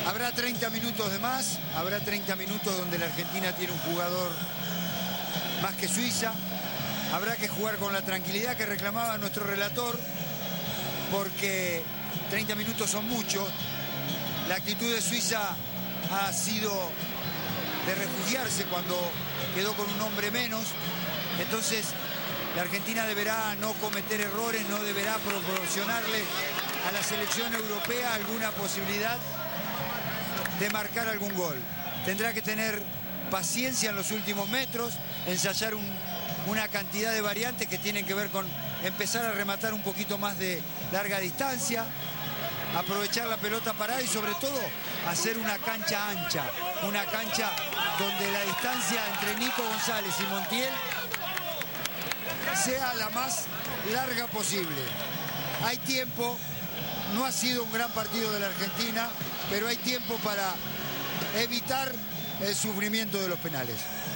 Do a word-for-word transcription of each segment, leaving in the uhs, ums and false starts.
Habrá treinta minutos de más, habrá treinta minutos donde la Argentina tiene un jugador más que Suiza. Habrá que jugar con la tranquilidad que reclamaba nuestro relator, porque treinta minutos son muchos. La actitud de Suiza ha sido de refugiarse cuando quedó con un hombre menos. Entonces, la Argentina deberá no cometer errores, no deberá proporcionarle a la selección europea alguna posibilidad de marcar algún gol. Tendrá que tener paciencia en los últimos metros, ensayar un, una cantidad de variantes que tienen que ver con empezar a rematar un poquito más de larga distancia, aprovechar la pelota parada y sobre todo hacer una cancha ancha, una cancha donde la distancia entre Nico González y Montiel sea la más larga posible. Hay tiempo, no ha sido un gran partido de la Argentina, pero hay tiempo para evitar el sufrimiento de los penales.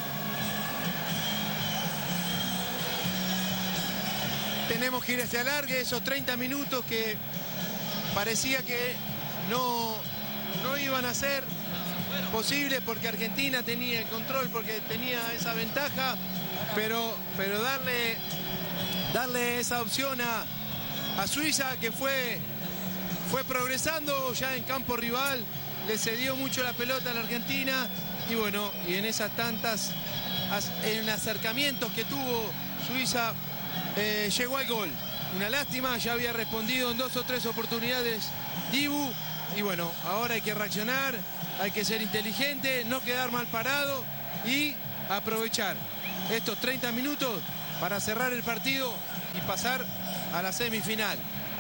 Tenemos que ir hacia alargue, esos treinta minutos que parecía que no, no iban a ser posibles porque Argentina tenía el control, porque tenía esa ventaja, pero, pero darle, darle esa opción a, a Suiza, que fue, fue progresando ya en campo rival, le cedió mucho la pelota a la Argentina y bueno, y en esas tantas, en acercamientos que tuvo Suiza, eh, llegó al gol. Una lástima, ya había respondido en dos o tres oportunidades Dibu y bueno, ahora hay que reaccionar, hay que ser inteligente, no quedar mal parado y aprovechar estos treinta minutos para cerrar el partido y pasar a la semifinal.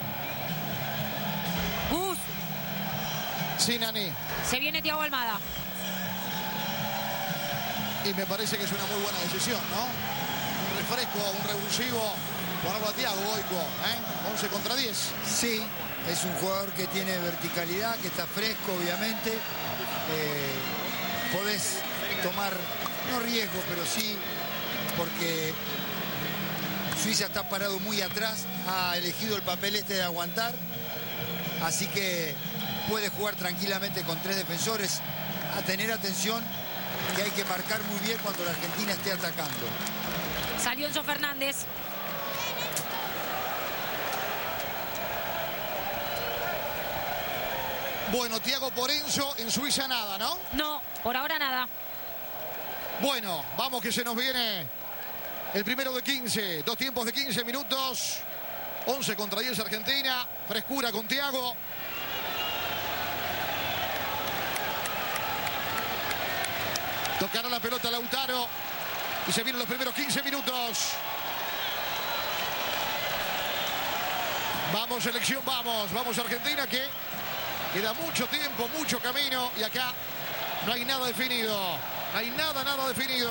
Gus. Sí, Nani. Se viene Thiago Almada. Y me parece que es una muy buena decisión, ¿no? Un refresco, un revulsivo. Ponerlo a Thiago, Goico, ¿eh? once contra diez. Sí, es un jugador que tiene verticalidad, que está fresco, obviamente. Eh, podés tomar, no riesgo, pero sí, porque Suiza está parado muy atrás, ha elegido el papel este de aguantar, así que puede jugar tranquilamente con tres defensores. A tener atención, que hay que marcar muy bien cuando la Argentina esté atacando. Salió Enzo Fernández. Bueno, Thiago por Enzo, en Suiza nada, ¿no? No, por ahora nada. Bueno, vamos que se nos viene el primero de quince, dos tiempos de quince minutos, once contra diez Argentina, frescura con Thiago. Tocará la pelota Lautaro y se vienen los primeros quince minutos. Vamos selección, vamos, vamos Argentina, que queda mucho tiempo, mucho camino y acá no hay nada definido. No hay nada, nada definido.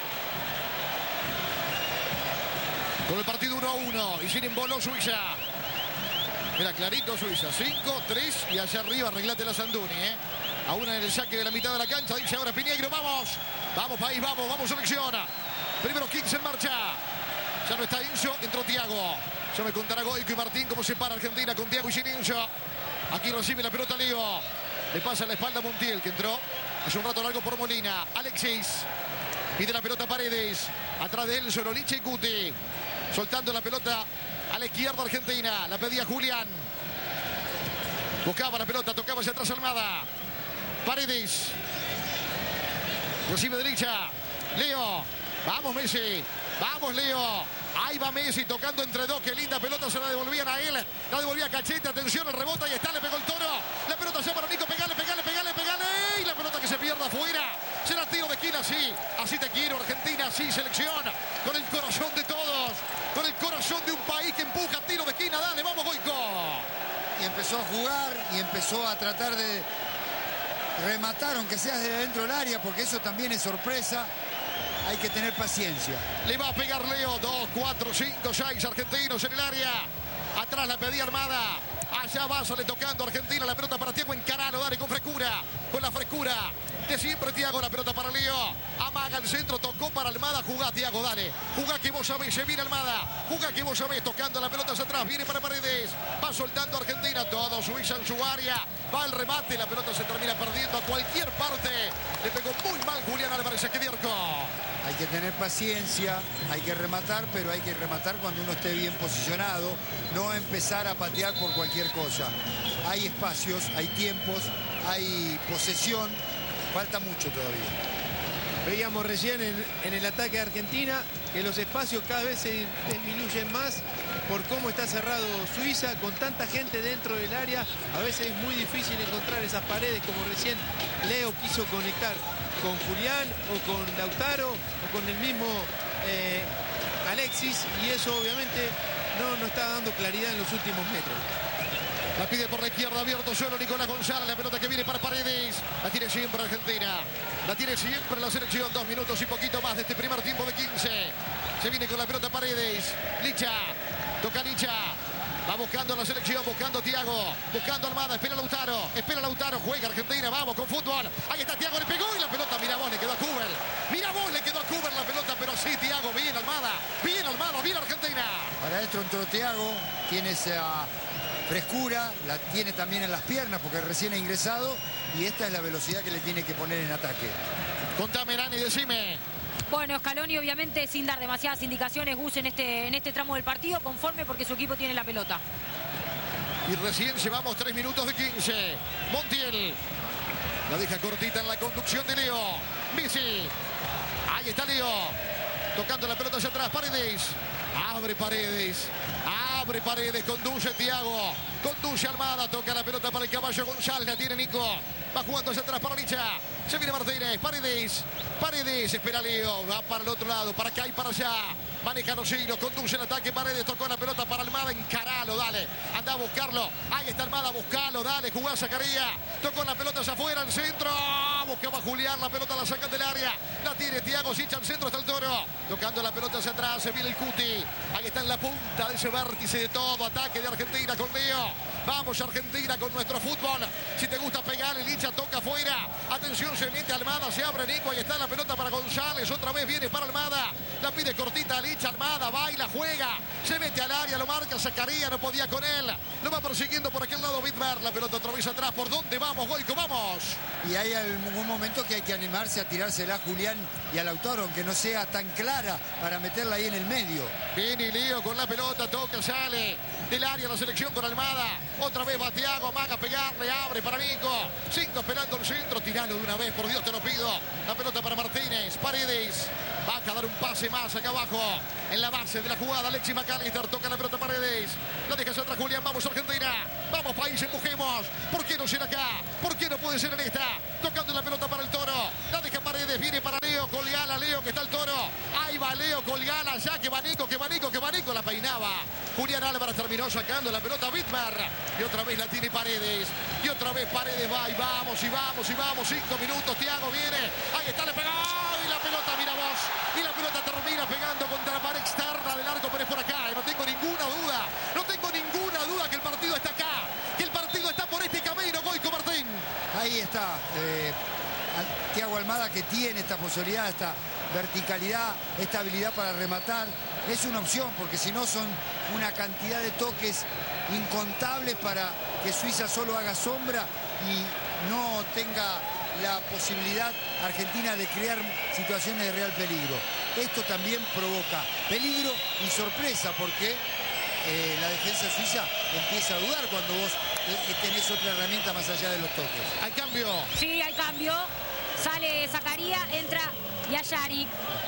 Con el partido uno a uno y sin emboló Suiza. Mira, clarito Suiza. cinco, tres y allá arriba arreglate la Sanduni, ¿eh? A una en el saque de la mitad de la cancha. Dice ahora Piñeiro, vamos. Vamos país, vamos, vamos selección. Primero quince en marcha. Ya no está Enzo, entró Thiago. Ya me contará Goico y Martín cómo se para Argentina con Thiago y sin Enzo. Aquí recibe la pelota Leo. Le pasa la espalda a Montiel, que entró hace un rato largo por Molina. Alexis. Pide la pelota Paredes. Atrás de él, Soroliche y Cuti. Soltando la pelota a la izquierda Argentina. La pedía Julián. Buscaba la pelota, tocaba hacia atrás Almada. Paredes. Recibe derecha. Leo. Vamos Messi. Vamos Leo. Ahí va Messi tocando entre dos. Qué linda pelota, se la devolvían a él. La devolvía a Cachete. Atención, el rebote. Ahí está, le pegó el Toro. La pelota ya para Nico. Pegale, pegale, pegale, pegale. Y la pelota que se pierda afuera. Será tiro de esquina, sí. Así te quiero, Argentina, sí, selección. Con el corazón de todos. Con el corazón de un país que empuja. Tiro de esquina, dale, vamos Goico. Y empezó a jugar y empezó a tratar de rematar, aunque sea desde dentro del área, porque eso también es sorpresa. Hay que tener paciencia. Le va a pegar Leo. dos, cuatro, cinco, seis argentinos en el área. Atrás la pedía Armada. Allá va, sale tocando Argentina. La pelota para Thiago. Encaralo, dale con frescura. Con la frescura de siempre. Thiago, la pelota para Leo. Amaga el centro, tocó para Almada. Jugá, Thiago, dale. Jugá que vos sabés, se viene Almada. Jugá que vos sabés, tocando la pelota hacia atrás. Viene para Paredes. Va soltando Argentina. Todo Suiza en su área. Va el remate. La pelota se termina perdiendo a cualquier parte. Le pegó muy mal Julián Álvarez a Quedierco. Hay que tener paciencia, hay que rematar, pero hay que rematar cuando uno esté bien posicionado. No empezar a patear por cualquier cosa. Hay espacios, hay tiempos, hay posesión. Falta mucho todavía. Veíamos recién en, en el ataque de Argentina que los espacios cada vez se disminuyen más por cómo está cerrado Suiza, con tanta gente dentro del área. A veces es muy difícil encontrar esas paredes, como recién Leo quiso conectar con Julián o con Lautaro o con el mismo eh, Alexis, y eso obviamente no, no está dando claridad en los últimos metros. La pide por la izquierda, abierto solo Nicolás González. La pelota que viene para Paredes. La tiene siempre Argentina. La tiene siempre la selección. Dos minutos y poquito más de este primer tiempo de quince. Se viene con la pelota Paredes. Licha. Toca Licha. Va buscando la selección, buscando Thiago. Buscando Almada. Espera Lautaro. Espera Lautaro. Juega Argentina. Vamos con fútbol. Ahí está Thiago. Le pegó y la pelota. Mira vos, le quedó a Kuber. Mira vos, le quedó a Kuber la pelota. Pero sí, Thiago. Bien Almada. Bien Almada. Bien Argentina. Para esto entró Thiago. Tiene esa frescura, la tiene también en las piernas porque recién ha ingresado, y esta es la velocidad que le tiene que poner en ataque. Contame, Nani, decime. Bueno, Scaloni obviamente sin dar demasiadas indicaciones, Gus, en este, en este tramo del partido, conforme porque su equipo tiene la pelota. Y recién llevamos tres minutos de quince. Montiel la deja cortita en la conducción de Leo. Messi. Ahí está Leo. Tocando la pelota hacia atrás. Paredes. Abre Paredes. Abre Paredes. Conduce Thiago. Conduce Almada. Toca la pelota para el caballo González. La tiene Nico. Va jugando hacia atrás para Licha. Se viene Martínez. Paredes. Paredes. Espera Leo. Va para el otro lado. Para acá y para allá. Maneja Rosino. Conduce el ataque. Paredes. Tocó la pelota para Almada. Encaralo. Dale. Anda a buscarlo. Ahí está Almada. Buscalo. Dale. Jugá Zacarías. Tocó la pelota hacia afuera. Al centro. Buscaba Julián. La pelota la sacan del área. La tiene Thiago. Sicha al centro. Está el Toro. Tocando la pelota hacia atrás. Se viene el Cuti. Ahí está en la punta de ese vértice de todo. Ataque de Argentina con Leo. Vamos Argentina con nuestro fútbol. Si te gusta pegar, Licha toca afuera. Atención, se mete Almada, se abre Nico. Ahí está la pelota para González. Otra vez viene para Almada. La pide cortita Licha. Almada baila, juega. Se mete al área, lo marca Zacarías. No podía con él. Lo va persiguiendo por aquel lado Wittmer. La pelota otra vez atrás. ¿Por dónde vamos, Goico? Vamos. Y hay algún momento que hay que animarse a tirársela a Julián y a Lautaro, aunque no sea tan clara, para meterla ahí en el medio. Viene Leo con la pelota. Toca, sale del área la selección con Almada. Otra vez va Thiago, amaga a pegarle, abre para Nico. Cinco esperando el centro, tiralo de una vez, por Dios te lo pido. La pelota para Martínez, Paredes. Va a dar un pase más acá abajo. En la base de la jugada, Alexis McAllister toca la pelota Paredes. La deja hacia atrás Julián, vamos Argentina. Vamos país, empujemos. ¿Por qué no ser acá? ¿Por qué no puede ser en esta? Tocando la pelota para el Toro. La deja Paredes, viene para Leo, colgala Leo, que está el Toro. Ahí va Leo, colgala ya, que va Nico, que va Nico, que va Nico. La peinaba. Julián Álvarez terminó sacando la pelota a Wittmer. Y otra vez la tiene Paredes. Y otra vez Paredes va y vamos y vamos y vamos. Cinco minutos, Thiago viene. Ahí está, le pegó. Y la pelota, mira vos. Y la pelota termina pegando contra la pared externa del arco, pero es por acá. No tengo ninguna duda. No tengo ninguna duda que el partido está acá. Que el partido está por este camino, Goico Martín. Ahí está. Eh, Thiago Almada, que tiene esta posibilidad, esta verticalidad, esta habilidad para rematar. Es una opción, porque si no son una cantidad de toques incontables para que Suiza solo haga sombra y no tenga la posibilidad Argentina de crear situaciones de real peligro. Esto también provoca peligro y sorpresa, porque eh, la defensa suiza empieza a dudar cuando vos eh, tenés otra herramienta más allá de los toques. Hay cambio. Sí, hay cambio. Sale Zacarías, entra Yashari.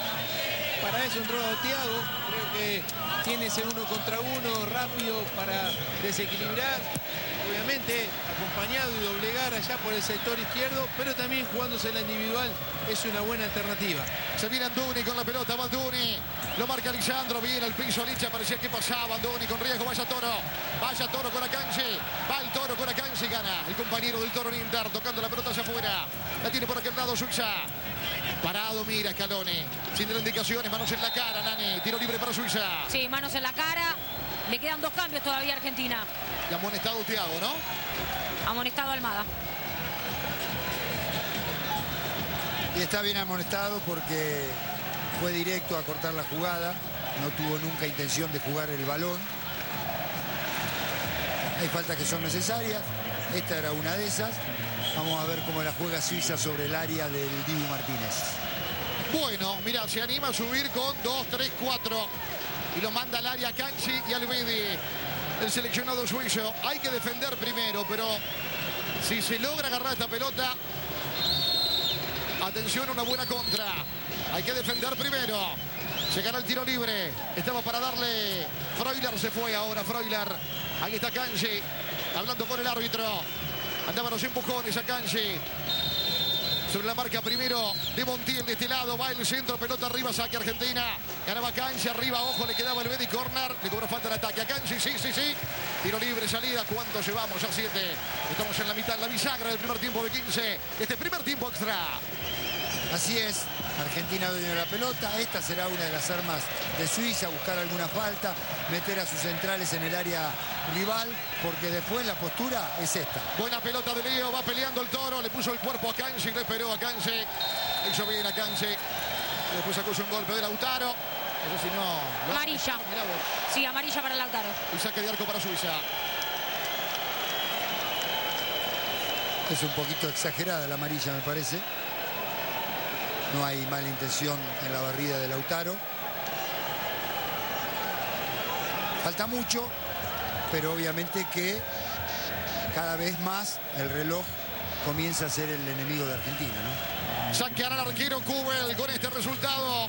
Para eso entró Thiago. Creo que tiene ese uno contra uno rápido para desequilibrar. Obviamente acompañado y doblegar allá por el sector izquierdo, pero también jugándose la individual es una buena alternativa. Se viene Anduni con la pelota, va Anduni. Lo marca Lisandro, viene al piso, Licha, parecía que pasaba Anduni con riesgo, vaya Toro. Vaya Toro con Akanji. Va el Toro con Akanji, gana el compañero del Toro Ninter, tocando la pelota hacia afuera. La tiene por aquel lado Suiza. Parado, mira Scaloni. Sin indicaciones, manos en la cara, Nani. Tiro libre para Suiza. Sí, manos en la cara. Le quedan dos cambios todavía a Argentina. Y amonestado Thiago, ¿no? Amonestado Almada. Y está bien amonestado porque fue directo a cortar la jugada. No tuvo nunca intención de jugar el balón. Hay faltas que son necesarias. Esta era una de esas. Vamos a ver cómo la juega Suiza sobre el área del Dibu Martínez. Bueno, mira, se anima a subir con dos, tres, cuatro. Y lo manda al área Kanji y Alvedi, el seleccionado suizo. Hay que defender primero, pero si se logra agarrar esta pelota, atención, una buena contra. Hay que defender primero. Se gana el tiro libre. Estaba para darle. Freuler se fue ahora, Freuler. Ahí está Kanji, hablando con el árbitro. Andaban los empujones a Kanji. Sobre la marca primero de Montiel de este lado. Va el centro, pelota arriba, saque Argentina. Ganaba Kanji, arriba, ojo, le quedaba el Bedi, corner. Le cobró falta el ataque a Kanji, sí, sí, sí. Tiro libre, salida. ¿Cuánto llevamos? A siete. Estamos en la mitad, la bisagra del primer tiempo de quince. Este primer tiempo extra. Así es, Argentina dueño de la pelota. Esta será una de las armas de Suiza, buscar alguna falta, meter a sus centrales en el área rival, porque después la postura es esta. Buena pelota de Leo, va peleando el Toro, le puso el cuerpo a Kanji, le esperó a Kanji. Hizo bien a Kanji. Después sacó un golpe de Lautaro. Pero si no... Amarilla. Sí, amarilla para Lautaro. Y saque de arco para Suiza. Es un poquito exagerada la amarilla, me parece. No hay mala intención en la barrida de Lautaro. Falta mucho, pero obviamente que cada vez más el reloj comienza a ser el enemigo de Argentina, ¿no? Saqueará al arquero Kubel con este resultado.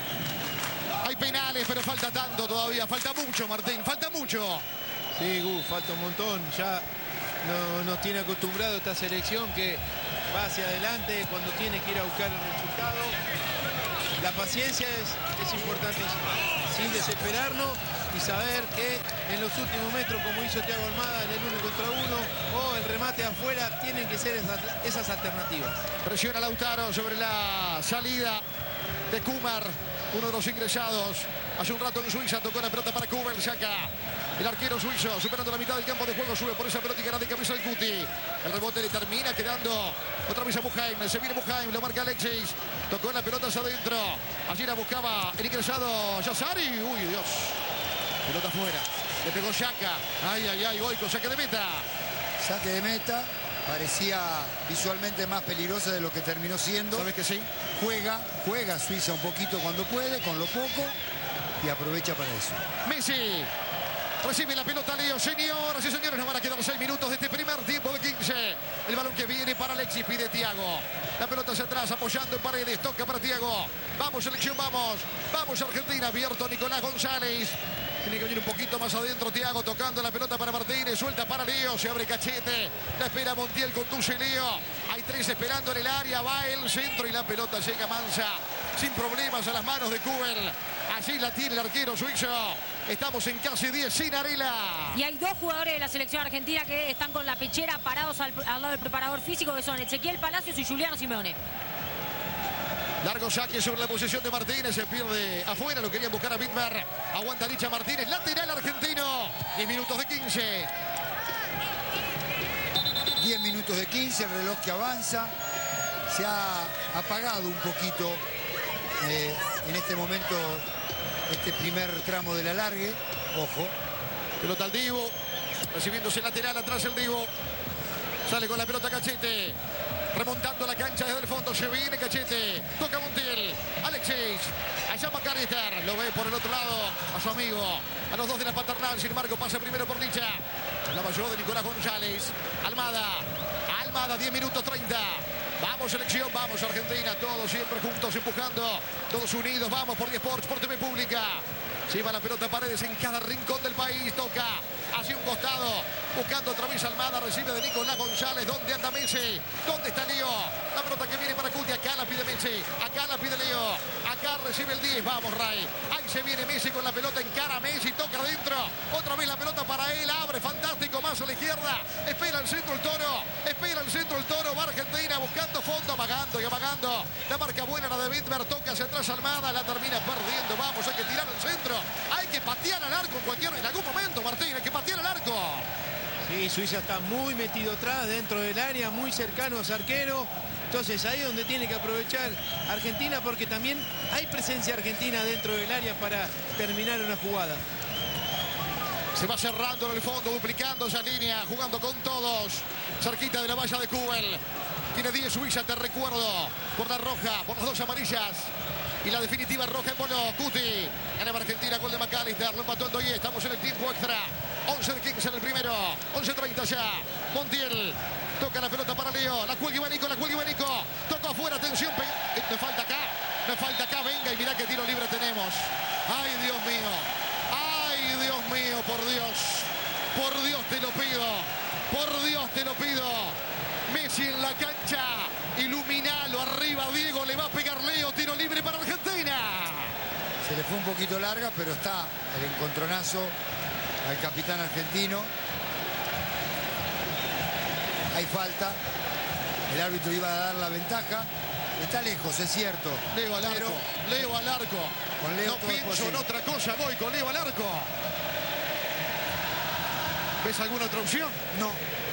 Hay penales, pero falta tanto todavía. Falta mucho, Martín, falta mucho. Sí, Gus, falta un montón. Ya no nos tiene acostumbrado esta selección que va hacia adelante cuando tiene que ir a buscar el resultado. La paciencia es, es importantísima, sin desesperarnos y saber que en los últimos metros, como hizo Thiago Almada en el uno contra uno o el remate afuera, tienen que ser esas, esas alternativas. Presiona Lautaro sobre la salida de Kumar, uno de los ingresados. Hace un rato en Suiza tocó la pelota para Kubel, saca el arquero suizo, superando la mitad del campo de juego, sube por esa pelota y gana de cabeza el Cuti. El rebote le termina quedando otra vez a Muheim, se viene Muheim, lo marca Alexis, tocó en la pelota hacia adentro. Allí la buscaba el ingresado Yassari, uy Dios, pelota afuera, le pegó Xhaka, ay, ay, ay, Goico, saque de meta. Saque de meta, parecía visualmente más peligrosa de lo que terminó siendo. ¿Sabes que sí? Juega, juega Suiza un poquito cuando puede, con lo poco, y aprovecha para eso. Messi recibe la pelota Leo, señoras y señores, nos van a quedar seis minutos de este primer tiempo de quince. El balón que viene para Alexis, pide Thiago. La pelota hacia atrás, apoyando en Paredes, toca para Thiago. Vamos, selección, vamos. Vamos, Argentina, abierto Nicolás González. Tiene que venir un poquito más adentro Thiago, tocando la pelota para Martínez, suelta para Leo, se abre Cachete. La espera Montiel, conduce Leo. Hay tres esperando en el área, va el centro y la pelota llega mansa, sin problemas a las manos de Kubel. Allí la tiene el arquero suizo. Estamos en casi diez sin Arela. Y hay dos jugadores de la selección argentina que están con la pechera parados al, al lado del preparador físico, que son Ezequiel Palacios y Juliano Simeone. Largo saque sobre la posición de Martínez, se pierde afuera, lo querían buscar a Wittmer. Aguanta Licha Martínez, lateral argentino. diez minutos de quince. diez minutos de quince, el reloj que avanza. Se ha apagado un poquito eh, en este momento este primer tramo del alargue. Ojo. Pelota al Dibu, recibiéndose lateral atrás el Dibu. Sale con la pelota Cachete. Remontando la cancha desde el fondo, se viene Cachete, toca Montiel, Alexis, allá McAllister, lo ve por el otro lado a su amigo, a los dos de la paternal, sin embargo pasa primero por Licha, la valló de Nicolás González, Almada, Almada, diez minutos treinta, vamos selección, vamos Argentina, todos siempre juntos empujando, todos unidos, vamos por diez Sports, por T V Pública. Se va la pelota a Paredes en cada rincón del país, toca hacia un costado, buscando otra vez Almada, recibe de Nicolás González. ¿Dónde anda Messi? ¿Dónde está Leo? La pelota que viene para Cuti, acá la pide Messi, acá la pide Leo, acá recibe el diez, vamos Ray, ahí se viene Messi con la pelota en cara, Messi toca adentro, otra vez la pelota para él, abre, fantástico, más a la izquierda, espera el centro el Toro, espera el centro el Toro, va Argentina buscando fondo, amagando y amagando, la marca buena la de Wittmer, toca hacia atrás Almada, la termina perdiendo, vamos, hay que tirar el centro, hay que patear al arco en cualquier, en algún momento Martín, hay que patear al arco. Sí, Sí, Suiza está muy metido atrás, dentro del área, muy cercano a su arquero. Entonces ahí es donde tiene que aprovechar Argentina, porque también hay presencia argentina dentro del área para terminar una jugada. Se va cerrando en el fondo, duplicando esa línea, jugando con todos. Cerquita de la valla de Kubel. Tiene diez Suiza, te recuerdo. Por la roja, por las dos amarillas. Y la definitiva roja en bono. Cuti. Ganaba Argentina, gol de McAllister. Lo empató en Doye. Estamos en el tiempo extra. once de quince en el primero. once treinta ya. Montiel. Toca la pelota para Leo. La cuelga Ibanico, la cuelga Ibanico. Tocó afuera, atención. Me falta acá. Me falta acá. Venga y mirá qué tiro libre tenemos. Ay, Dios mío. Ay, Dios mío, por Dios. Por Dios te lo pido. Por Dios te lo pido. Messi en la cancha. Iluminalo arriba. Diego le va a pegar Leo. Tiro libre para Argentina. Se le fue un poquito larga, pero está el encontronazo al capitán argentino. Hay falta. El árbitro iba a dar la ventaja. Está lejos, es cierto. Leo al arco. Leo al arco. Con Leo no todo es pienso posible. en otra cosa. Voy con Leo al arco. ¿Ves alguna otra opción? No.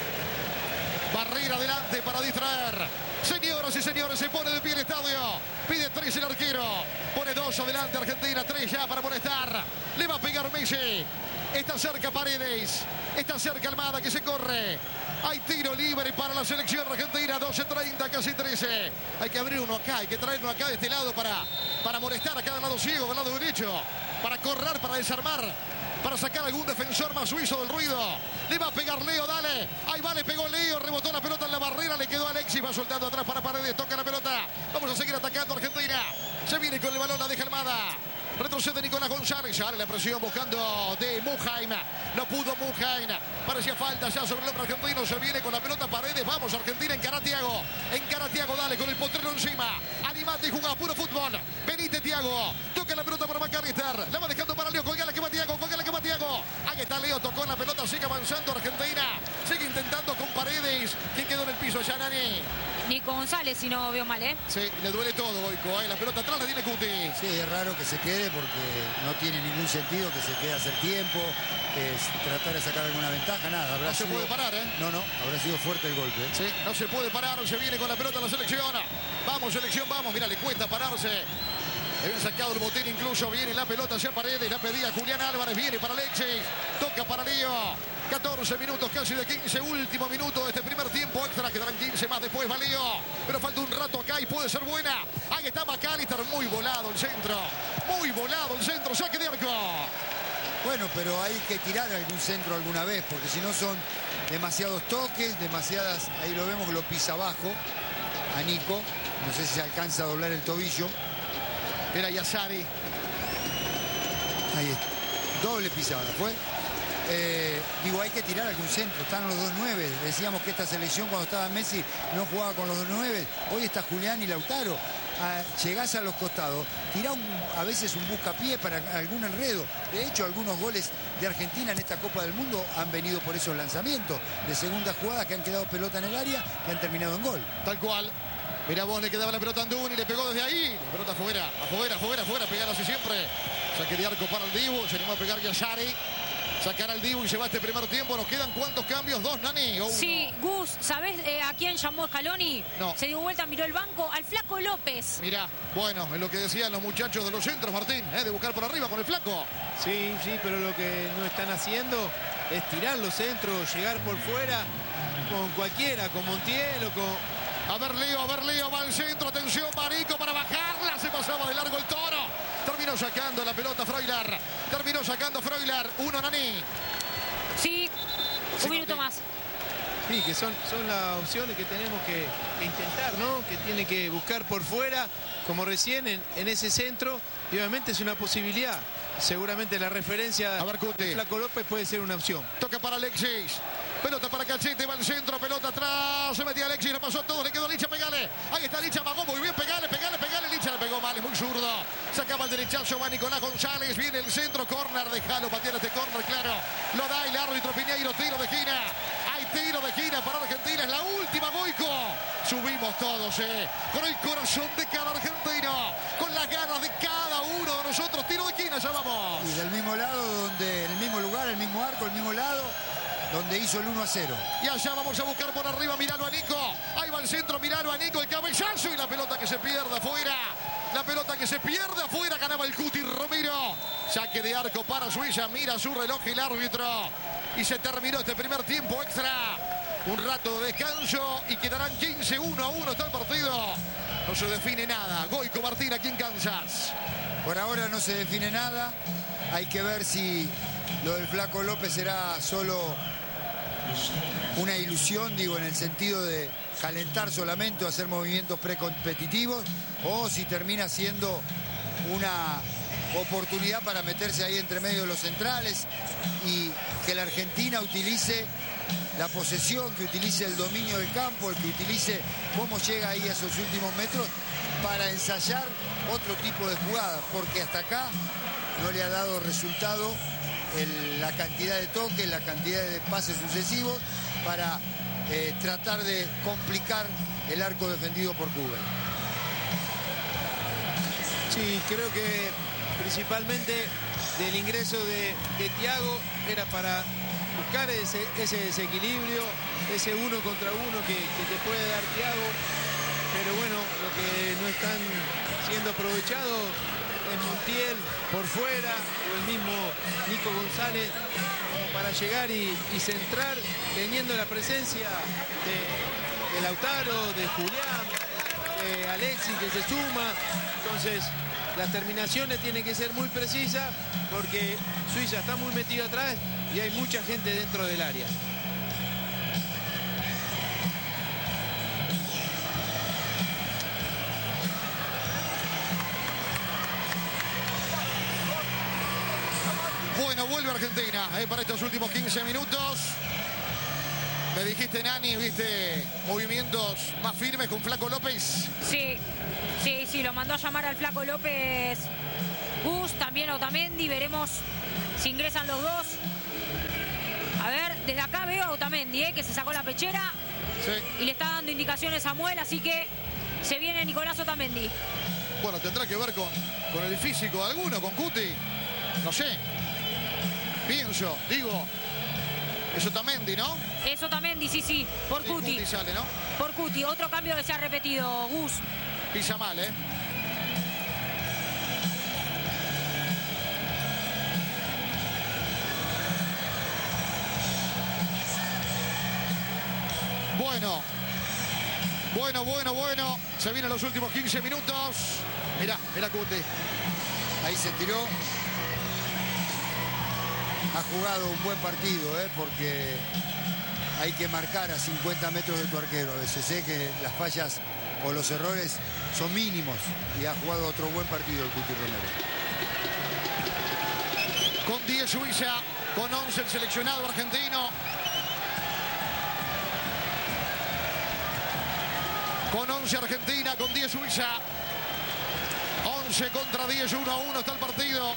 Barrera adelante para distraer. Señoras y señores, se pone de pie el estadio. Pide tres el arquero. Pone dos adelante Argentina. Tres ya para molestar. Le va a pegar Messi. Está cerca Paredes. Está cerca Almada que se corre. Hay tiro libre para la selección argentina. doce treinta, casi trece. Hay que abrir uno acá. Hay que traer uno acá de este lado para, para molestar a cada lado ciego, del lado derecho. Para correr, para desarmar. Para sacar algún defensor más suizo del ruido. Le va a pegar Leo, dale. Ahí va, le pegó Leo. Rebotó la pelota en la barrera. Le quedó Alexis. Va soltando atrás para Paredes. Toca la pelota. Vamos a seguir atacando a Argentina. Se viene con el balón. La deja Almada. Retrocede Nicolás González. Sale la presión buscando de Mujain. No pudo Mujain. Parecía falta ya sobre el otro argentino. Se viene con la pelota Paredes. Vamos, Argentina. Encara Thiago. Encara Thiago. Dale con el potrero encima. Animate y juega puro fútbol. Venite, Thiago. Toca la pelota para McAllister. La va dejando para Leo. Colgala que va Thiago. Colgala que va Thiago. Ahí está Leo. Tocó la pelota. Sigue avanzando Argentina. Sigue intentando con Paredes. ¿Quién quedó en el piso? Ya Nani. Nico González, si no veo mal, ¿eh? Sí, le duele todo, Boico. Ahí la pelota atrás la tiene Cuti. Sí, es raro que se quede porque no tiene ningún sentido que se quede a hacer tiempo, que es tratar de sacar alguna ventaja, nada. Habrá No se sido... puede parar, ¿eh? No, no, habrá sido fuerte el golpe. ¿eh? Sí, no se puede parar, se viene con la pelota la selección. Vamos, selección, vamos. Mira, le cuesta pararse. Le habían sacado el botín incluso. Viene la pelota hacia Paredes. La pedía Julián Álvarez. Viene para Alexis. Toca para Leo. catorce minutos, casi de quince. Último minuto de este primer tiempo extra. Quedarán quince más después, va Leo. Pero falta un rato acá y puede ser buena. Ahí está McAllister. Muy volado el centro. Muy volado el centro. Saque de arco. Bueno, pero hay que tirar algún centro alguna vez, porque si no son demasiados toques, demasiadas... Ahí lo vemos, lo pisa abajo a Nico. No sé si se alcanza a doblar el tobillo. Era Yassari. Ahí está. Doble pisada, ¿fue? Eh, digo, hay que tirar algún centro. Están los dos nueve. Decíamos que esta selección cuando estaba Messi no jugaba con los dos nueve. Hoy está Julián y Lautaro. Ah, llegás a los costados, tirá un, a veces un buscapié para algún enredo. De hecho, algunos goles de Argentina en esta Copa del Mundo han venido por esos lanzamientos de segundas jugadas que han quedado pelota en el área y han terminado en gol. Tal cual. Mira vos, le quedaba la pelota a Anduni, le pegó desde ahí. La pelota afuera, afuera, afuera, afuera. Pegar así siempre. Saque de arco para el Dibu. Se animó a pegar Yassari. Sacar al Dibu y se va este primer tiempo. ¿Nos quedan cuántos cambios? ¿Dos, Nani? ¿O uno? Sí, Gus, ¿sabés eh, a quién llamó Scaloni? No. Se dio vuelta, miró el banco, al Flaco López. Mirá, bueno, es lo que decían los muchachos de los centros, Martín, ¿eh? De buscar por arriba con el Flaco. Sí, sí, pero lo que no están haciendo es tirar los centros, llegar por fuera con cualquiera, con Montiel o con... A ver Leo, a ver Leo, va al centro, atención, Marico para bajarla, se pasaba de largo el Toro. Terminó sacando la pelota Freuler, terminó sacando Freuler, uno Nani. Sí, un Sí, minuto Martín. más. Sí, que son, son las opciones que tenemos que, que intentar, ¿no? Que tiene que buscar por fuera, como recién en, en ese centro, y obviamente es una posibilidad. Seguramente la referencia A ver, Cuti. de Flaco López puede ser una opción. Toca para Alexis. Pelota para Cachete, va al centro, pelota atrás. Se metía Alexis, le pasó todo, le quedó a Licha, pegale. Ahí está Licha, Magón, muy bien, pegale, pegale, pegale. Licha le pegó mal, es muy zurdo. Sacaba el derechazo, va Nicolás González. Viene el centro, córner, déjalo patear este córner, claro. Lo da el árbitro Piñeiro, tiro de esquina. Hay tiro de esquina para Argentina, es la última, Goico. Subimos todos, eh. Con el corazón de cada argentino, con las ganas de cada uno de nosotros. Tiro de esquina, ya vamos. Y del mismo lado, donde, en el mismo lugar, el mismo arco, el mismo lado. donde hizo el uno a cero. Y allá vamos a buscar por arriba, miralo a Nico. Ahí va el centro, miralo a Nico, el cabezazo y la pelota que se pierde afuera. La pelota que se pierde afuera, ganaba el Cuti Romero. Saque de arco para Suiza, mira su reloj y el árbitro. Y se terminó este primer tiempo extra. Un rato de descanso y quedarán quince, uno a uno está el partido. No se define nada. Goico Martín aquí en Kansas. Por ahora no se define nada. Hay que ver si lo del Flaco López será solo una ilusión, digo, en el sentido de calentar solamente o hacer movimientos precompetitivos, o si termina siendo una oportunidad para meterse ahí entre medio de los centrales y que la Argentina utilice la posesión, que utilice el dominio del campo, el que utilice cómo llega ahí a esos últimos metros para ensayar otro tipo de jugadas, porque hasta acá no le ha dado resultado el, la cantidad de toques, la cantidad de pases sucesivos para eh, tratar de complicar el arco defendido por Cuba. Sí, creo que principalmente del ingreso de, de Thiago era para buscar ese, ese desequilibrio, ese uno contra uno que, que te puede dar Thiago, pero bueno, lo que no están siendo aprovechados es Montiel por fuera, o el mismo Nico González, como para llegar y, y centrar, teniendo la presencia de, de Lautaro, de Julián, de Alexis que se suma. Entonces las terminaciones tienen que ser muy precisas porque Suiza está muy metido atrás y hay mucha gente dentro del área. Bueno, vuelve Argentina eh, para estos últimos quince minutos. Me dijiste, Nani, viste movimientos más firmes con Flaco López. Sí, sí, sí, lo mandó a llamar al Flaco López Gus, también Otamendi. Veremos si ingresan los dos. A ver, desde acá veo a Otamendi, eh, que se sacó la pechera. Sí. Y le está dando indicaciones a Samuel, así que se viene Nicolás Otamendi. Bueno, tendrá que ver con, con el físico de alguno, con Cuti. No sé. Pienso, digo, es Otamendi, ¿no? Es Otamendi, sí, sí, por Sí, Cuti. Cuti sale, ¿no? Por Cuti, otro cambio que se ha repetido, Gus. Pisa mal, ¿eh? Bueno, bueno, bueno, bueno. Se vienen los últimos quince minutos. Mirá, mirá Cuti. Ahí se tiró. Ha jugado un buen partido, ¿eh? Porque hay que marcar a cincuenta metros de tu arquero. A veces sé que las fallas o los errores son mínimos y ha jugado otro buen partido el Cuti Romero. Con diez Suiza, con once el seleccionado argentino. Con once Argentina, con diez Suiza. once contra diez, uno a uno está el partido.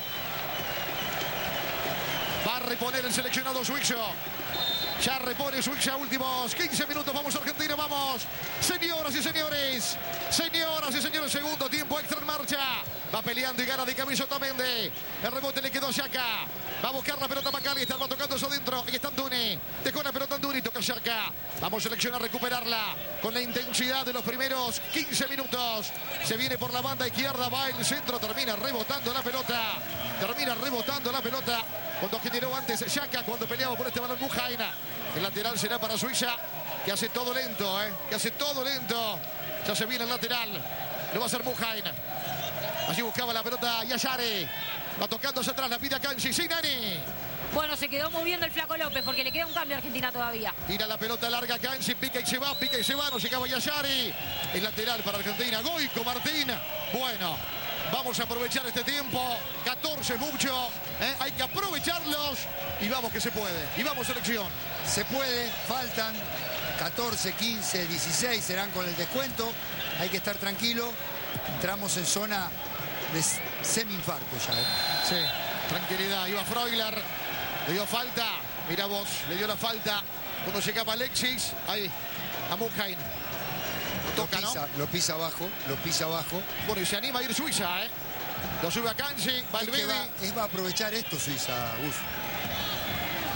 Va a reponer el seleccionado suizo. Ya repone Suiza, últimos quince minutos. Vamos Argentina, vamos. Señoras y señores. Señoras y señores, segundo tiempo extra en marcha. Va peleando y gana de camisa Otamendi. El rebote le quedó a Xhaka. Va a buscar la pelota McAllister, va tocando eso adentro. Ahí está Anduni. Dejó la pelota Anduni, toca Xhaka. Vamos selección a recuperarla con la intensidad de los primeros quince minutos. Se viene por la banda izquierda, va el centro, termina rebotando la pelota. Termina rebotando la pelota. Cuando generó antes Xhaka, cuando peleaba por este balón Mujain. El lateral será para Suiza, que hace todo lento, ¿eh? Que hace todo lento. Ya se viene el lateral. Lo va a hacer Mujain. Allí buscaba la pelota Yayare. Va tocando hacia atrás, la pide a Kanji. Sí, Nani. Bueno, se quedó moviendo el Flaco López porque le queda un cambio a Argentina todavía. Tira la pelota larga Kanji, pica y se va, pica y se va. No llegaba Yayare. El lateral para Argentina. Goico Martín. Bueno, vamos a aprovechar este tiempo. catorce es mucho. ¿eh? Hay que aprovecharlos. Y vamos que se puede. Y vamos selección. Se puede, faltan catorce, quince, dieciséis, serán con el descuento. Hay que estar tranquilo. Entramos en zona de semi-infarto ya. ¿eh? Sí, tranquilidad. Iba Freuler. Le dio falta. Mira vos, le dio la falta. Cuando llegaba Alexis. Ahí, a Mujain. Lo Toca, pisa, ¿no? lo pisa abajo, lo pisa abajo. Bueno, y se anima a ir Suiza, ¿eh? Lo sube a Kanji, Es que Valverde. va, es, va a aprovechar esto Suiza, Gus.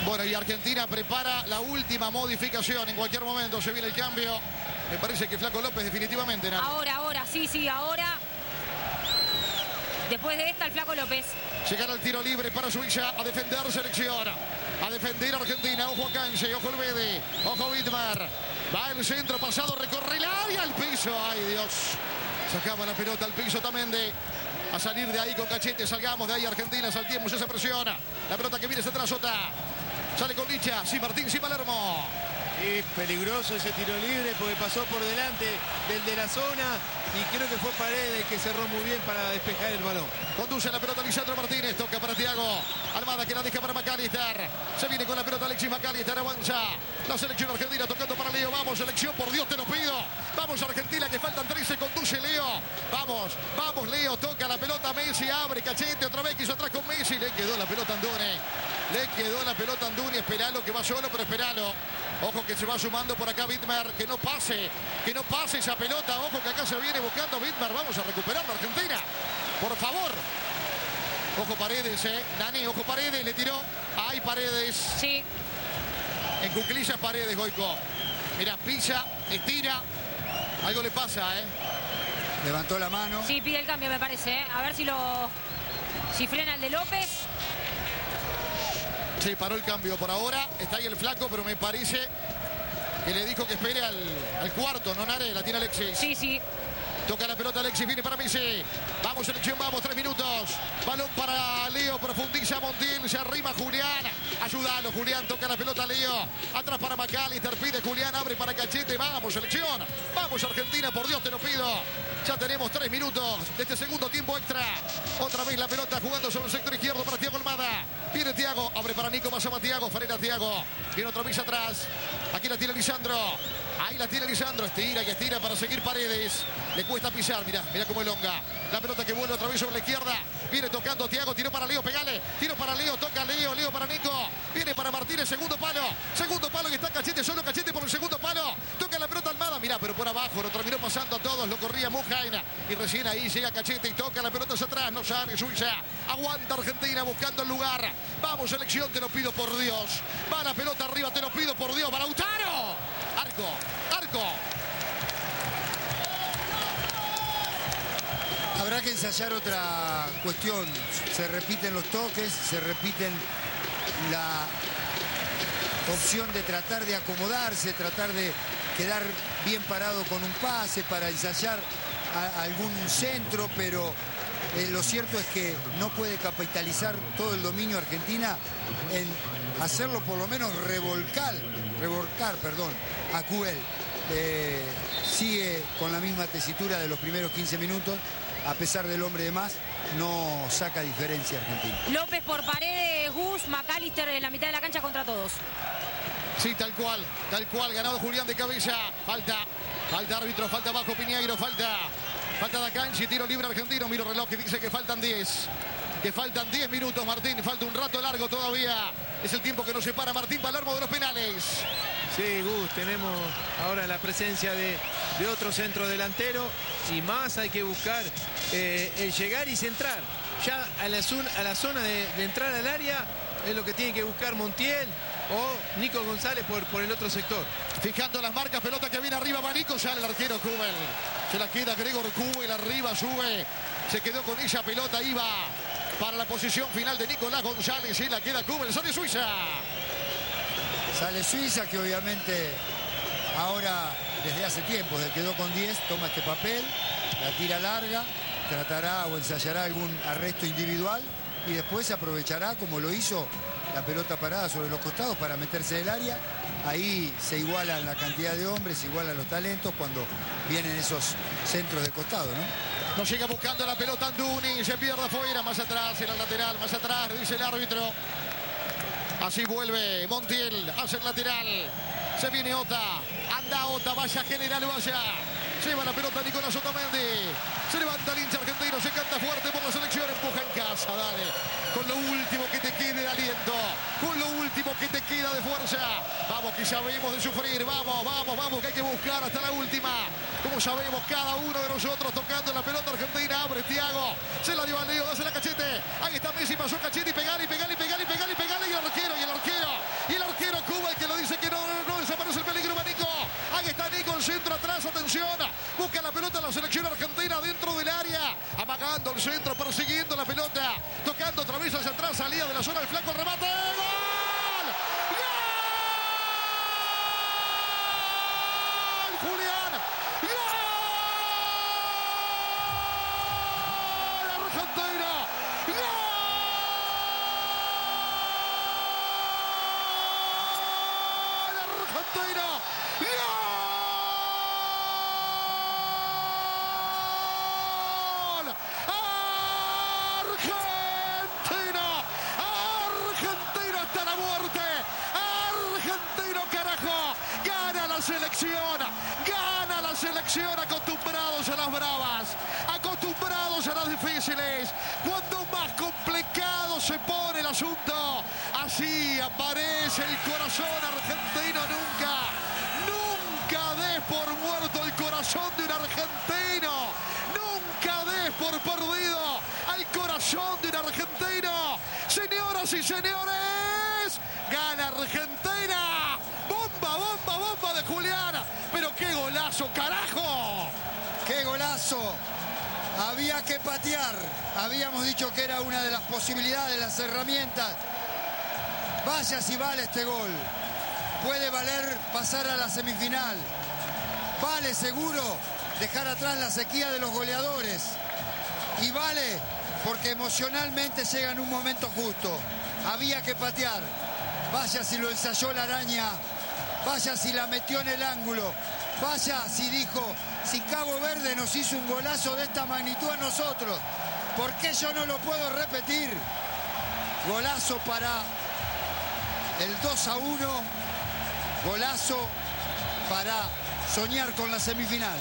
Bueno, y Argentina prepara la última modificación. En cualquier momento se viene el cambio. Me parece que Flaco López definitivamente. ¿No? Ahora, ahora, sí, sí, ahora. Después de esta, el Flaco López. Llegará el tiro libre para Suiza. A defender selección. A defender Argentina. Ojo a Canche, ojo el Bede, ojo Wittmer. Va el centro pasado, recorre el área, al piso. Ay, Dios. Sacaba la pelota al piso también de... A salir de ahí con Cachete, salgamos de ahí Argentina, saltemos esa presión. La pelota que viene se trasota. Sale con Licha, sí Martín, sí Palermo. Es peligroso ese tiro libre porque pasó por delante del de la zona y creo que fue Paredes que cerró muy bien para despejar el balón. Conduce la pelota Lisandro Martínez, toca para Thiago. Almada que la deja para McAllister. Se viene con la pelota Alexis McAllister, avanza. La selección argentina tocando para Leo. Vamos, selección, por Dios te lo pido. Vamos Argentina, que faltan trece, conduce Leo. Vamos, vamos Leo, toca la pelota Messi, abre Cachete, otra vez quiso atrás con Messi. Le quedó la pelota Andone. Le quedó la pelota Anduni, esperalo que va solo, pero esperalo. Ojo que se va sumando por acá Wittmer, que no pase, que no pase esa pelota. Ojo que acá se viene buscando Wittmer. Vamos a recuperar la Argentina, por favor. Ojo Paredes, eh. Dani, ojo Paredes, le tiró. Ay, Paredes. Sí. En cuclillas Paredes, Goico. Mira, pisa, estira. Algo le pasa, eh. Levantó la mano. Sí, pide el cambio, me parece, ¿eh? A ver si lo... Si frena el de López. Sí, paró el cambio por ahora. Está ahí el Flaco, pero me parece que le dijo que espere al, al cuarto, ¿no, Nare? La tiene Alexis. Sí, sí. Toca la pelota Alexis, viene para Messi. Vamos, selección, vamos, tres minutos. Balón para Leo, profundiza Montiel, se arrima Julián. Ayúdalo, Julián, toca la pelota Leo. Atrás para McAllister, pide Julián, abre para Cachete. Vamos, selección. Vamos, Argentina, por Dios te lo pido. Ya tenemos tres minutos de este segundo tiempo extra. Otra vez la pelota jugando sobre el sector izquierdo para Thiago Almada. Viene Thiago, abre para Nico, pasa a Thiago, frena Thiago. Viene otra vez atrás. Aquí la tiene Lisandro. Ahí la tiene Lisandro, estira y estira para seguir Paredes. Le cuesta pisar, mirá, mirá cómo elonga. La pelota que vuelve otra vez sobre la izquierda. Viene tocando Thiago, tiró para Leo, pegale. Tiro para Leo, toca Leo, Leo para Nico. Viene para Martínez, segundo palo. Segundo palo que está Cachete, solo Cachete por el segundo palo. Toca la pelota Almada, mirá, pero por abajo. Lo terminó pasando a todos, lo corría Mujain. Y recién ahí llega Cachete y toca la pelota hacia atrás. No sale Suiza. Aguanta Argentina buscando el lugar. Vamos, selección, te lo pido por Dios. Va la pelota arriba, te lo pido por Dios. ¡Va Lautaro! Arco, arco. Habrá que ensayar otra cuestión. Se repiten los toques, se repiten la opción de tratar de acomodarse, tratar de quedar bien parado con un pase para ensayar a algún centro, pero eh, lo cierto es que no puede capitalizar todo el dominio Argentina en hacerlo por lo menos revolcar, revolcar, perdón, a Cubel. Eh, sigue con la misma tesitura de los primeros quince minutos. A pesar del hombre de más, no saca diferencia Argentina. López por Paredes, Gus, McAllister en la mitad de la cancha contra todos. Sí, tal cual, tal cual, ganado Julián de cabeza. Falta, falta árbitro, falta bajo Piñeiro, falta, falta da Canchi, tiro libre argentino. Miro reloj que dice que faltan diez. Que faltan diez minutos, Martín, falta un rato largo todavía. Es el tiempo que nos separa Martín Palermo de los penales. Sí, Gus, tenemos ahora la presencia de, de otro centro delantero y más hay que buscar eh, el llegar y centrar. Ya a la zona, a la zona de, de entrar al área es lo que tiene que buscar Montiel o Nico González por, por el otro sector. Fijando las marcas, pelota que viene arriba, va Nico, sale el arquero Kubel. Se la queda Gregor Kubel, arriba sube, se quedó con ella, pelota iba para la posición final de Nicolás González y la queda Kubel, sale Suiza. Sale Suiza, que obviamente ahora, desde hace tiempo, desde que quedó con diez, toma este papel, la tira larga, tratará o ensayará algún arresto individual y después se aprovechará, como lo hizo, la pelota parada sobre los costados para meterse del área. Ahí se igualan la cantidad de hombres, se igualan los talentos cuando vienen esos centros de costado, ¿no? No llega buscando la pelota Anduni, se pierde afuera, más atrás, en el lateral, más atrás, dice el árbitro. Así vuelve Montiel, hace el lateral. Se viene Ota, anda Ota, vaya General, vaya. Lleva la pelota Nicolás Otamendi. Se levanta el hincha argentino, se canta fuerte por la selección, empuja en casa, dale. Con lo último que te quede de aliento, con lo último que te queda de fuerza. Vamos, que sabemos de sufrir, vamos, vamos, vamos, que hay que buscar hasta la última. Como sabemos, cada uno de nosotros tocando la pelota argentina, abre Thiago. Se la dio a Leo, hace la Cachete. Ahí está Messi, pasó Cachete y pegale, y pegale, y pegale, y pegale, y pegale, y el arquero, y el arquero. pegó el centro atrás, atención. Busca la pelota la selección argentina dentro del área. Amagando el centro, persiguiendo la pelota. Tocando otra vez hacia atrás, salida de la zona del flaco, el remate. ¡Gol! ¡Gol! Julián. ¡Gol! Argentina. ¡Gol! Argentina. ¡Gol! Argentina. Argentina hasta la muerte. Argentino, carajo. Gana la selección. Gana la selección. Acostumbrados a las bravas. Acostumbrados a las difíciles. Cuando más complicado se pone el asunto, así aparece el corazón argentino. Nunca, nunca des por muerto el corazón de un argentino. Nunca des por perdido al corazón de un argentino. Señoras y señores, gana Argentina. Bomba, bomba, bomba de Julián. Pero qué golazo, carajo. ¡Qué golazo! Había que patear. Habíamos dicho que era una de las posibilidades, las herramientas. Vaya si vale este gol. Puede valer pasar a la semifinal. Vale seguro dejar atrás la sequía de los goleadores. Y vale porque emocionalmente llega en un momento justo. Había que patear. Vaya si lo ensayó la araña. Vaya si la metió en el ángulo. Vaya si dijo, si Cabo Verde nos hizo un golazo de esta magnitud a nosotros, ¿por qué yo no lo puedo repetir? Golazo para el dos a uno. Golazo para soñar con la semifinal.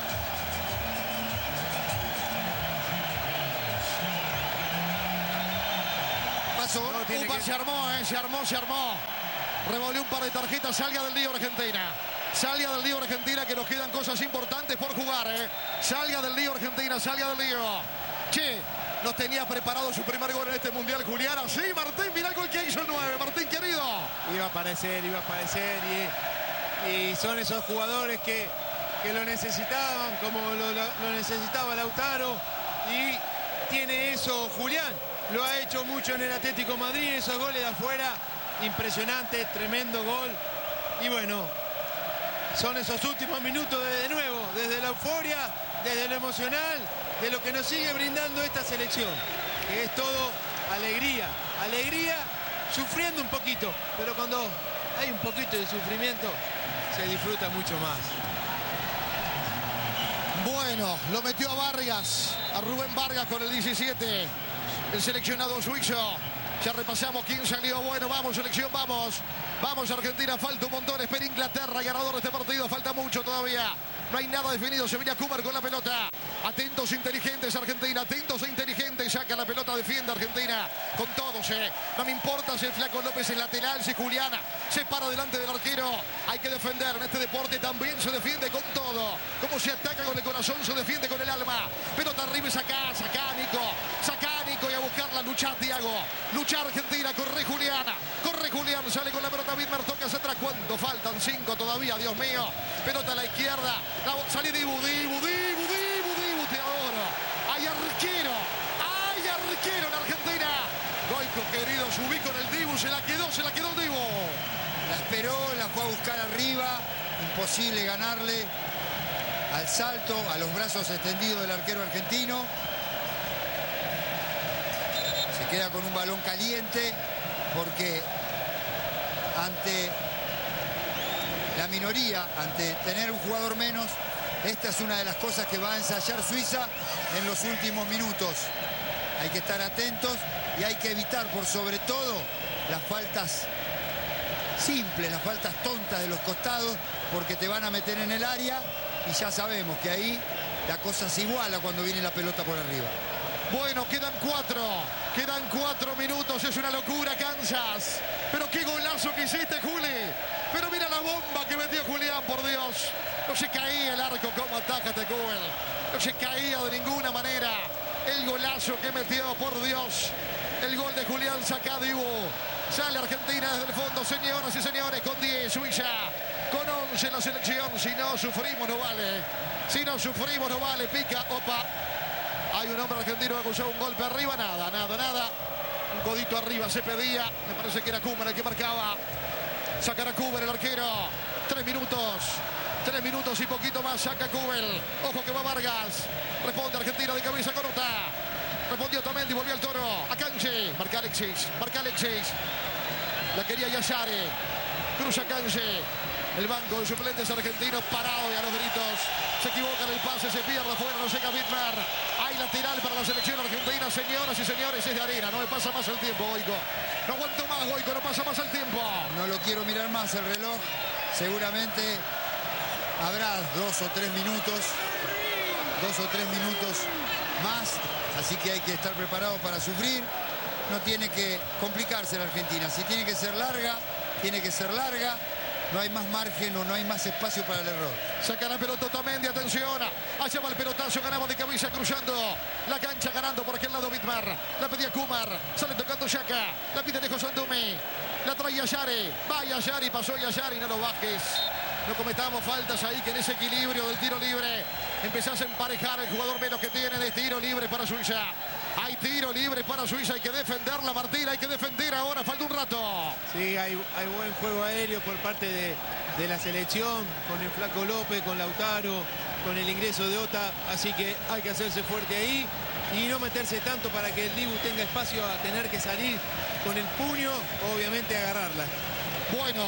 Pasó. No, Upa, que... se armó, eh, se armó, se armó. Revolvió un par de tarjetas, salga del lío Argentina. Salga del lío Argentina, que nos quedan cosas importantes por jugar, ¿eh? Salga del lío Argentina, salga del lío. Che, nos tenía preparado su primer gol en este Mundial, Julián. Sí, Martín, mirá el gol que hizo el nueve, Martín querido. Iba a aparecer, iba a aparecer y, y son esos jugadores que, que lo necesitaban, como lo, lo necesitaba Lautaro. Y tiene eso Julián. Lo ha hecho mucho en el Atlético de Madrid, esos goles de afuera, impresionante, tremendo gol. Y bueno, son esos últimos minutos de, de nuevo, desde la euforia, desde lo emocional, de lo que nos sigue brindando esta selección, que es todo alegría, alegría, sufriendo un poquito, pero cuando hay un poquito de sufrimiento, se disfruta mucho más. Bueno, lo metió a Vargas, a Rubén Vargas con el diecisiete, el seleccionado suizo. Ya repasamos quién salió. Bueno, vamos, selección, vamos. Vamos, Argentina, falta un montón. Espera Inglaterra, ganador de este partido. Falta mucho todavía. No hay nada definido. Se viene a Kumar con la pelota. Atentos, inteligentes, Argentina. Atentos e inteligentes. Saca la pelota, defiende Argentina. Con todos, eh. No me importa si el Flaco López es lateral, si Juliana se para delante del arquero. Hay que defender. En este deporte también se defiende con todo. Como se ataca con el corazón, se defiende con el alma. Pelota arriba y saca, saca Nico. Saca Nico y a buscarla. Luchar, Thiago. Luchar Argentina. Corre Juliana. Corre Julián. Sale con la pelota. Widmer toca hacia atrás. ¿Cuánto faltan? Cinco todavía, Dios mío. Pelota a la izquierda. La, salí Dibu, Dibu, Dibu, Dibu, Dibu, te adoro. Hay arquero. Hay arquero en Argentina. Goico, querido, subí con el Dibu. Se la quedó, se la quedó el Dibu. La esperó, la fue a buscar arriba. Imposible ganarle al salto, a los brazos extendidos del arquero argentino. Se queda con un balón caliente porque ante la minoría, ante tener un jugador menos, esta es una de las cosas que va a ensayar Suiza en los últimos minutos. Hay que estar atentos y hay que evitar por sobre todo las faltas simples, las faltas tontas de los costados, porque te van a meter en el área y ya sabemos que ahí la cosa se iguala cuando viene la pelota por arriba. Bueno, quedan cuatro, quedan cuatro minutos, es una locura, Kansas. Pero qué golazo que hiciste, Juli. Pero mira la bomba que metió Julián, por Dios. No se caía el arco, como ataca Tecuel. No se caía de ninguna manera. El golazo que metió, por Dios. El gol de Julián Sacadivo. Sale Argentina desde el fondo, señoras y señores, con diez, Suiza. con once en la selección. Si no sufrimos, no vale. Si no sufrimos, no vale. Pica, opa. Hay un hombre argentino que acusó un golpe arriba. Nada, nada, nada. Un codito arriba se pedía. Me parece que era Koeman el que marcaba. Sacará Koeman el arquero. Tres minutos. Tres minutos y poquito más. Saca Koeman. Ojo que va Vargas. Responde Argentina de cabeza con Ota. Respondió Otamendi. Volvió al Toro. A Kanji. Marca Alexis. Marca Alexis. La quería Yashare. Cruza Kanji. El banco de suplentes argentinos parado y a los gritos. Se equivoca en el pase, se pierde afuera, no llega Wittmer. Hay lateral para la selección argentina, señoras y señores, es de arena. No me pasa más el tiempo, Goico. No aguanto más, Goico, no pasa más el tiempo. No lo quiero mirar más el reloj. Seguramente habrá dos o tres minutos. Dos o tres minutos más. Así que hay que estar preparado para sufrir. No tiene que complicarse la Argentina. Si tiene que ser larga, tiene que ser larga. No hay más margen o no hay más espacio para el error. Saca la pelota Otamendi, atención. Allá va el pelotazo, ganaba de cabeza cruzando la cancha, ganando por aquel lado Wittmer. La pedía Kumar, sale tocando Xhaka. La pide lejos Andumi. La trae Yashare. Va Yashare, pasó Yashare, no lo bajes. No cometamos faltas ahí, que en ese equilibrio del tiro libre empezás a emparejar el jugador menos que tiene de tiro libre para Suiza. Hay tiro libre para Suiza, hay que defender la partida, hay que defender ahora, falta un rato. Sí, hay, hay buen juego aéreo por parte de, de la selección, con el Flaco López, con Lautaro, con el ingreso de Ota, así que hay que hacerse fuerte ahí y no meterse tanto para que el Dibu tenga espacio a tener que salir con el puño, obviamente agarrarla. Bueno,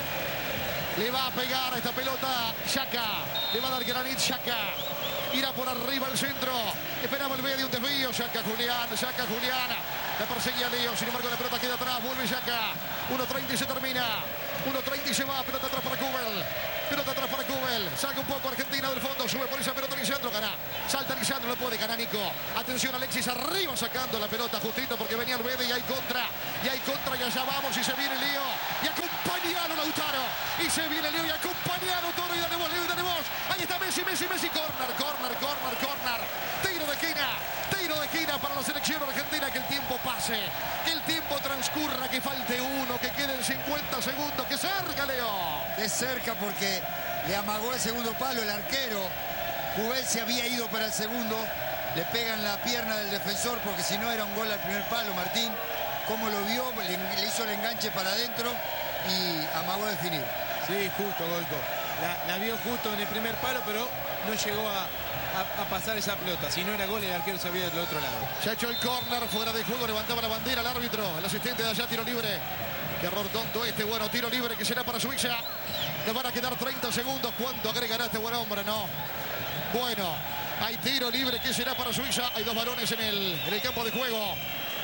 le va a pegar a esta pelota Xhaka, le va a dar Granit Xhaka. Irá por arriba el centro. Esperaba el medio, un desvío. Xhaka Julián, Xhaka Julián. La perseguía Leo, sin embargo la pelota queda atrás. Vuelve Xhaka. uno treinta y se termina. uno treinta y se va. Pelota atrás para Kubel. Pelota atrás para Kubel. Saca un poco Argentina del fondo. Sube por esa pelota Lisandro. Gana. Salta Lisandro. No puede ganar Nico. Atención Alexis arriba sacando la pelota justito porque venía el Bede y hay contra. Y hay contra y allá vamos y se viene Leo. Y acompañaron Lautaro. Y se viene Leo y acompañaron Toro y dale vos, Leo y dale vos. Ahí está Messi, Messi, Messi. Corner, corner, corner, corner. Tiro de esquina. Tiro de esquina para la selección argentina. Que el tiempo pase. Que el tiempo transcurra. Que falte uno. Que queden cincuenta segundos. Que cerca, Leo. Que cerca porque le amagó el segundo palo el arquero. Kubel se había ido para el segundo. Le pegan la pierna del defensor porque si no era un gol al primer palo, Martín. Como lo vio, le, le hizo el enganche para adentro y amagó a definir. Sí, justo, Goico. La, la vio justo en el primer palo, pero no llegó a, a, a pasar esa pelota. Si no era gol, el arquero se había del otro lado. Se ha hecho el córner, fuera de juego, levantaba la bandera el árbitro, el asistente de allá, tiro libre. Qué error tonto este, bueno, tiro libre que será para Suiza. Le van a quedar treinta segundos. ¿Cuánto agregará este buen hombre? No. Bueno, hay tiro libre que será para Suiza. Hay dos balones en el, en el campo de juego.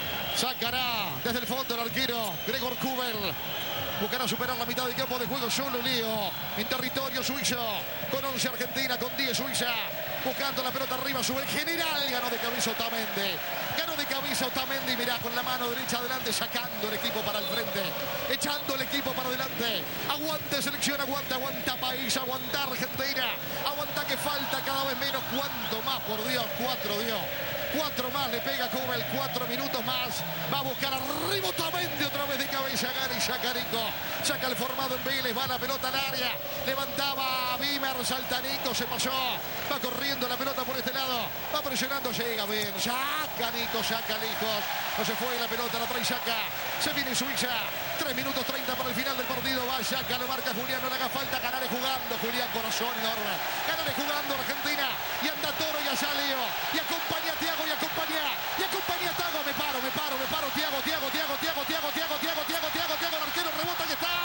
Sacará desde el fondo el arquero Gregor Kubel. Buscará superar la mitad del campo de juego. Solo Leo en territorio suizo. Con once Argentina, con diez Suiza. Buscando la pelota arriba. Sube el general. Ganó de cabeza Otamendi. Ganó de cabeza Otamendi. Mirá, con la mano derecha adelante. Sacando el equipo para el frente. Echando el equipo para adelante. Aguante selección. Aguanta, aguanta país. Aguanta Argentina. Aguanta que falta cada vez menos. ¿Cuánto más? Por Dios. Cuatro, Dios. Cuatro más le pega Kubel, cuatro minutos más. Va a buscar arriba Otamendi otra vez de cabeza. Gary Chacarico. Saca el formado en Vélez. Va la pelota al área. Levantaba Bimer. Salta Nico. Se pasó. Va corriendo la pelota por este lado. Va presionando. Llega bien. Saca Nico. Saca lejos. No se fue la pelota. La trae Xhaka. Se viene Suiza. tres minutos treinta para el final del partido. Va Xhaka. Lo marca Julián. No le haga falta. Ganale jugando. Julián, corazón enorme. Ganale jugando Argentina. Y anda Toro y allá Leo. Y acompaña a Thiago. Y acompaña. Y acompaña a Thiago. Me paro, me paro, me paro. Thiago, Thiago, Thiago, Thiago, Thiago, Thiago, Thiago, Thiago, Thiago, Thiago. El arquero rebota y está.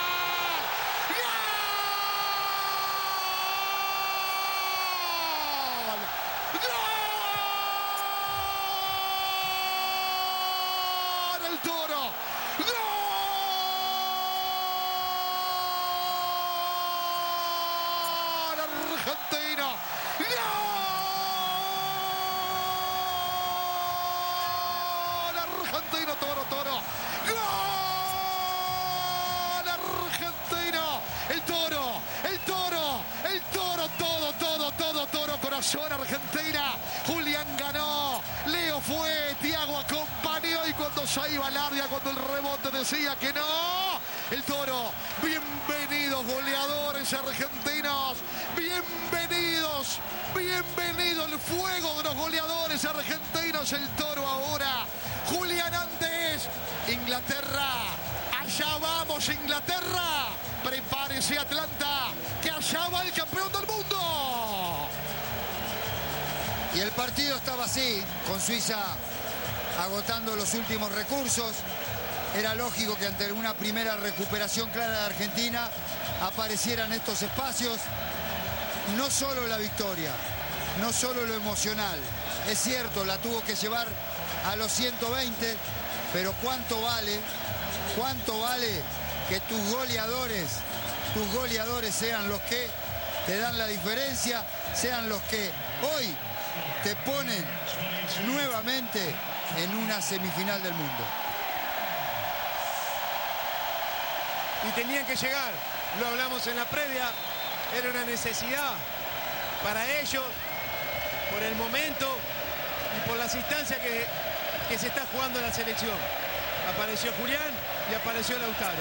Argentina. ¡Gol! Argentina, Toro, Toro. ¡Gol! Argentina. El Toro, el Toro, el Toro, todo, todo, todo, Toro, corazón, Argentina. Julián ganó, Leo fue, Thiago acompañó y cuando se iba al área, cuando el rebote decía que no, el Toro, bienvenido Bienvenidos goleadores argentinos, bienvenidos, bienvenido el fuego de los goleadores argentinos, el Toro ahora, Julián antes, Inglaterra, allá vamos Inglaterra, prepárese Atlanta, que allá va el campeón del mundo. Y el partido estaba así, con Suiza agotando los últimos recursos. Era lógico que ante una primera recuperación clara de Argentina aparecieran estos espacios. No solo la victoria, no solo lo emocional. Es cierto, la tuvo que llevar a los ciento veinte, pero ¿cuánto vale? ¿Cuánto vale que tus goleadores, tus goleadores sean los que te dan la diferencia, sean los que hoy te ponen nuevamente en una semifinal del mundo? Y tenían que llegar, lo hablamos en la previa, era una necesidad para ellos, por el momento y por las instancias que, que se está jugando en la selección. Apareció Julián y apareció Lautaro.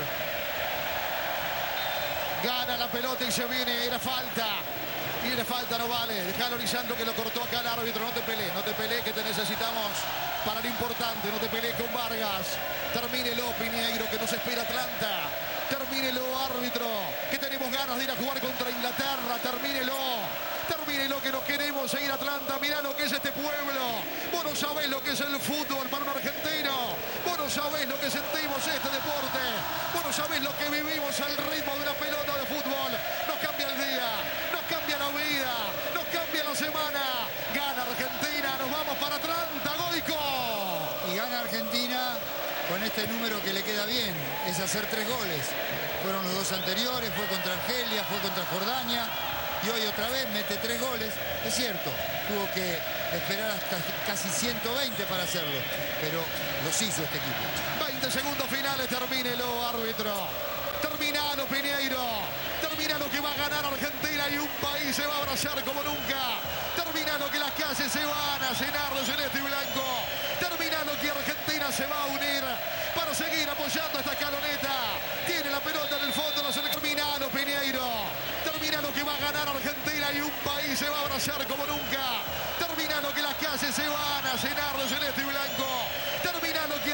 Gana la pelota y se viene, era falta. Y era falta, no vale. Dejalo Lisandro que lo cortó acá el árbitro. No te pelees, no te pelees que te necesitamos para lo importante. No te pelees con Vargas. Termínelo, Piñeiro, que nos espera Atlanta. Termínelo, árbitro, que tenemos ganas de ir a jugar contra Inglaterra. Termínelo, termínelo, que nos queremos ir a Atlanta. Mirá lo que es este pueblo. Vos no sabés lo que es el fútbol para un argentino. Vos no sabés lo que sentimos este deporte. Vos no sabés lo que vivimos al ritmo de una pelota de fútbol. Nos cambia el día, nos cambia la vida, nos cambia la semana. Gana Argentina, nos vamos para Atlanta, Goico. Y gana Argentina con este número que le queda bien, es hacer tres goles. Fueron los dos anteriores, fue contra Argelia, fue contra Jordania y hoy otra vez mete tres goles. Es cierto, tuvo que esperar hasta casi ciento veinte para hacerlo, pero los hizo este equipo. veinte segundos finales, termínelo, árbitro. Terminalo, Piñeiro. Terminalo que va a ganar Argentina y un país se va a abrazar como nunca. Terminalo que las calles se van a llenar de celeste y blanco. Terminalo que Argentina se va a unir para seguir apoyando esta escaloneta. Tiene la pelota en el fondo, no se le terminalo, Piñeiro. Terminalo que va a ganar Argentina y un país se va a abrazar como nunca. Terminalo que las calles se van a llenar de celeste y blanco. Terminalo